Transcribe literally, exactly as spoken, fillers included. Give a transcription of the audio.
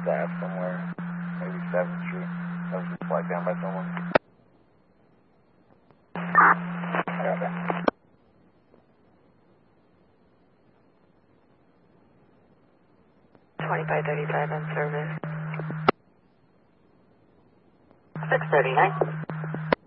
staff somewhere. Maybe seventh Street. That was just flagged down by someone. I got that. twenty-five thirty-five on service. six thirty-nine.